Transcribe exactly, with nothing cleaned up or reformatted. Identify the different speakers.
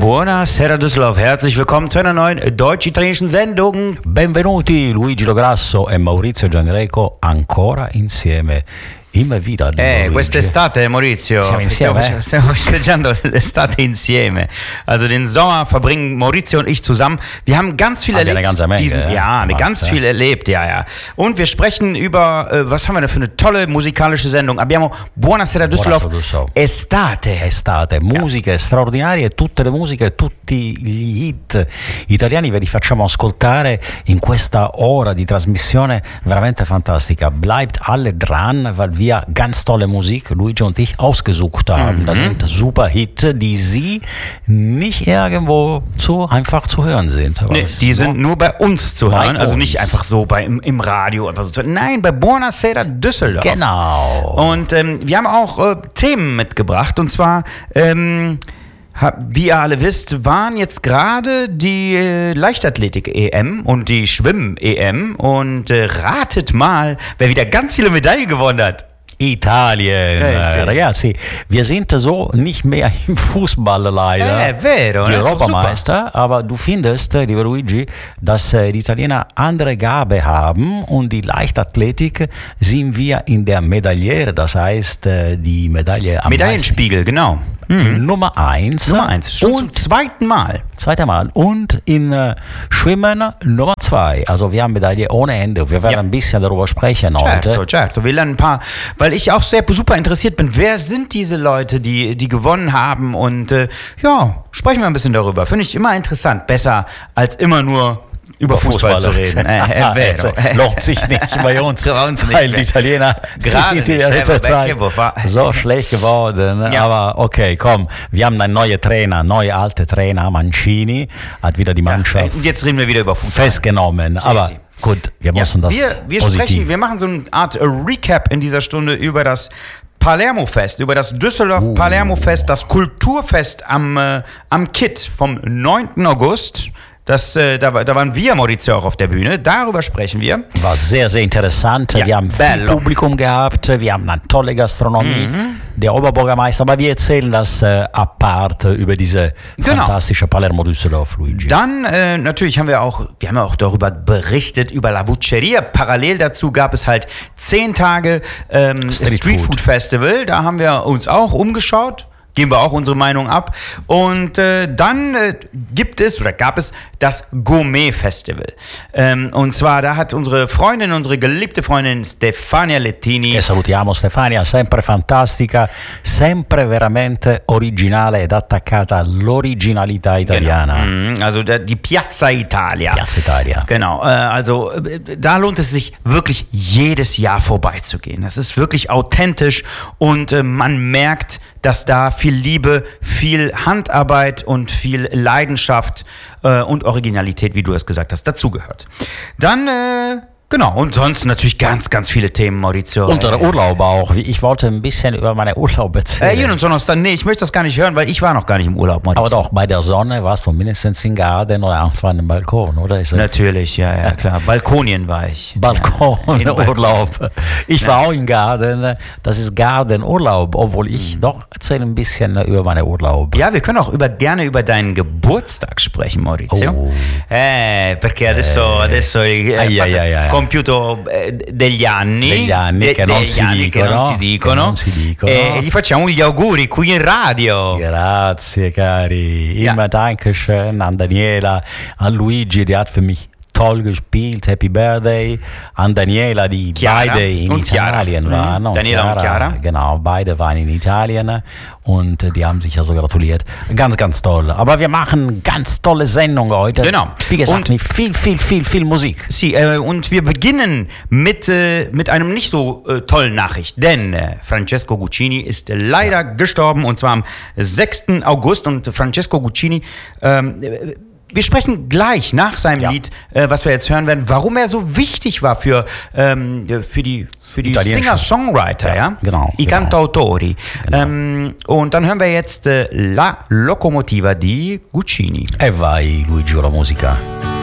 Speaker 1: Buonasera Düsseldorf, herzlich willkommen zu einer neuen deutsch-italienischen Sendung.
Speaker 2: Benvenuti Luigi Lograsso e Maurizio Giangreco ancora insieme. Immer wieder.
Speaker 1: Eh, quest'estate, Maurizio,
Speaker 2: siamo insieme,
Speaker 1: stiamo, stiamo festeggiando l'estate insieme. Also den Sommer verbringen Maurizio und ich zusammen. Wir haben ganz viel
Speaker 2: haben
Speaker 1: erlebt.
Speaker 2: Eine ganze Menge,
Speaker 1: diesen, ja, ja, eine ganz
Speaker 2: ja.
Speaker 1: viel erlebt, ja, ja. Und wir sprechen über, äh, was haben wir da für eine tolle musikalische Sendung? Abbiamo Buonasera Düsseldorf,
Speaker 2: Düsseldorf.
Speaker 1: Estate.
Speaker 2: Estate, musiche ja. straordinarie, tutte le musiche, tutti gli hit italiani ve li facciamo ascoltare in questa ora di trasmissione veramente fantastica. Bleibt alle dran, weil wir ganz tolle Musik, Luigi und ich, ausgesucht haben. Mhm. Das sind super Hits, die Sie nicht irgendwo zu einfach zu hören sind.
Speaker 1: Nee, die sind nur bei uns zu hören, also nicht einfach so bei, im, im Radio. Einfach so zu, nein, bei Buonasera Düsseldorf.
Speaker 2: Genau.
Speaker 1: Und ähm, wir haben auch äh, Themen mitgebracht, und zwar... Ähm, Wie ihr alle wisst, waren jetzt gerade die äh, Leichtathletik-E M und die Schwimmen-E M und äh, ratet mal, wer wieder ganz viele Medaillen gewonnen hat.
Speaker 2: Italien,
Speaker 1: Richtig.
Speaker 2: Ragazzi, wir sind so nicht mehr im Fußball leider,
Speaker 1: eh, vero,
Speaker 2: die
Speaker 1: das ist
Speaker 2: Europameister, aber du findest, lieber Luigi, dass äh, die Italiener andere Gabe haben und die Leichtathletik sind wir in der Medailliere, das heißt äh, die Medaille am
Speaker 1: Medaillenspiegel,
Speaker 2: meisten.
Speaker 1: genau.
Speaker 2: Mhm. Nummer eins.
Speaker 1: Nummer eins, schon zum zweiten Mal.
Speaker 2: Zweite Mal. Und in äh, Schwimmen Nummer zwei. Also wir haben Medaille ohne Ende. Wir werden
Speaker 1: ja.
Speaker 2: ein bisschen darüber sprechen
Speaker 1: certo,
Speaker 2: heute.
Speaker 1: Certo, wir lernen ein paar, weil ich auch sehr super interessiert bin. Wer sind diese Leute, die, die gewonnen haben? Und äh, ja, sprechen wir ein bisschen darüber. Finde ich immer interessant. Besser als immer nur über Fußball, Fußball zu reden. Äh,
Speaker 2: äh, lohnt sich nicht bei uns,
Speaker 1: uns nicht
Speaker 2: weil
Speaker 1: mehr.
Speaker 2: die Italiener
Speaker 1: gerade
Speaker 2: sind in
Speaker 1: nicht,
Speaker 2: letzter Zeit so schlecht geworden.
Speaker 1: Ja.
Speaker 2: Aber okay, komm, wir haben einen neuen Trainer, neue alte Trainer, Mancini, hat wieder die Mannschaft
Speaker 1: ja, jetzt reden wir wieder über Fußball.
Speaker 2: festgenommen. Sie, aber sie. Gut, wir ja. müssen das
Speaker 1: wir, wir
Speaker 2: positiv.
Speaker 1: Sprechen, wir machen so eine Art Recap in dieser Stunde über das Palermo-Fest, über das Düsseldorf-Palermo-Fest, das Kulturfest am, äh, am Kitt vom neunten August. Das, äh, da, da waren wir, Maurizio, auch auf der Bühne. Darüber sprechen wir.
Speaker 2: War sehr, sehr interessant. Ja, wir haben bello. viel Publikum gehabt. Wir haben eine tolle Gastronomie. Mhm. Der Oberbürgermeister, aber wir erzählen das äh, apart über diese genau. fantastische Palermo-Düsseldorf, Luigi.
Speaker 1: Dann äh, natürlich haben wir auch, wir haben ja auch darüber berichtet, über La Bucceria. Parallel dazu gab es halt zehn Tage ähm, Street, Street Food. Food Festival. Da haben wir uns auch umgeschaut. Geben wir auch unsere Meinung ab. Und äh, dann äh, gibt es oder gab es das Gourmet-Festival. Ähm, und zwar, da hat unsere Freundin, unsere geliebte Freundin Stefania Lettini.
Speaker 2: E salutiamo Stefania, sempre fantastica, sempre veramente originale ed attaccata all'originalità italiana.
Speaker 1: Genau. Also die Piazza Italia.
Speaker 2: Piazza Italia.
Speaker 1: Genau. Äh, also da lohnt es sich wirklich jedes Jahr vorbeizugehen. Das ist wirklich authentisch und äh, man merkt, dass da viel Liebe, viel Handarbeit und viel Leidenschaft äh, und Originalität, wie du es gesagt hast, dazugehört. Dann, äh, genau, und sonst natürlich ganz, ganz viele Themen, Maurizio.
Speaker 2: Und der Urlaub auch. Ich wollte ein bisschen über meine Urlaub erzählen.
Speaker 1: Äh, und sonst dann, nee, ich möchte das gar nicht hören, weil ich war noch gar nicht im Urlaub, Maurizio.
Speaker 2: Aber doch, bei der Sonne warst du mindestens im Garten oder auf einem Balkon, oder? Ist
Speaker 1: natürlich, ja, ja, klar. Balkonien war ich.
Speaker 2: Balkon, ja, Urlaub. Ich war ja. auch im Garten. Das ist Gartenurlaub, obwohl ich mhm. doch erzähle ein bisschen über meine Urlaub.
Speaker 1: Ja, wir können auch über, gerne über deinen Geburtstag sprechen, Maurizio. Oh. Eh, perché adesso, eh. adesso eh,
Speaker 2: ai, ai, ai, ai.
Speaker 1: compiuto eh, degli anni,
Speaker 2: degli anni,
Speaker 1: de,
Speaker 2: che, non
Speaker 1: degli anni
Speaker 2: dicono,
Speaker 1: che non si dicono,
Speaker 2: che non si dicono.
Speaker 1: E gli facciamo gli auguri qui in radio.
Speaker 2: Grazie, cari.
Speaker 1: Ja.
Speaker 2: Immer Dankeschön an Daniela, an Luigi, die hat für mich toll gespielt. Happy Birthday an Daniela, die
Speaker 1: Chiara
Speaker 2: beide in Italien
Speaker 1: Chiara.
Speaker 2: waren.
Speaker 1: Mhm. Daniela Chiara, und Chiara.
Speaker 2: Genau, beide waren in Italien und die haben sich ja so gratuliert. Ganz, ganz toll. Aber wir machen ganz tolle Sendung heute.
Speaker 1: Genau.
Speaker 2: Wie gesagt,
Speaker 1: und
Speaker 2: mit viel, viel, viel, viel Musik.
Speaker 1: Sie, äh, und wir beginnen mit, äh, mit einem nicht so äh, tollen Nachricht, denn äh, Francesco Guccini ist leider ja. gestorben, und zwar am sechsten August. Und Francesco Guccini ähm, wir sprechen gleich nach seinem ja. Lied, äh, was wir jetzt hören werden, warum er so wichtig war für, ähm, für die, für die Singer-Songwriter, ja, ja?
Speaker 2: Genau,
Speaker 1: I
Speaker 2: genau.
Speaker 1: cantautori.
Speaker 2: Genau.
Speaker 1: Ähm, und dann hören wir jetzt äh, La Locomotiva di Guccini.
Speaker 2: E vai, Luigi, la musica.